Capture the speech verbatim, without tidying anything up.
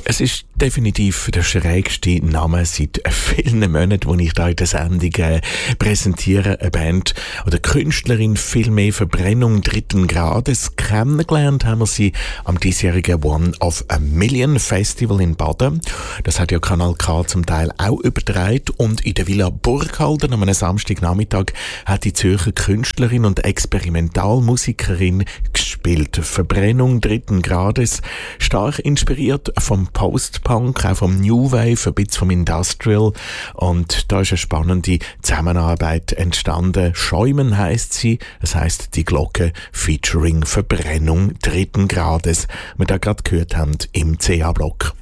Es ist definitiv der schrägste Name seit vielen Monaten, den ich da in der Sendung äh, präsentiere. Eine Band oder Künstlerin, vielmehr Verbrennung dritten Grades. Kennengelernt haben wir sie am diesjährigen One of a Million Festival in Baden. Das hat ja Kanal K zum Teil auch übertragen. Und in der Villa Burghalden am Samstagnachmittag hat die Zürcher Künstlerin und Experimentalmusikerin gespielt. Verbrennung dritten Grades, stark inspiriert vom Post-Punk, auch vom New Wave, ein bisschen vom Industrial. Und da ist eine spannende Zusammenarbeit entstanden. Schäumen heisst sie, das heisst die Glocke featuring Verbrennung dritten Grades, wir da gerade gehört haben im C A-Block.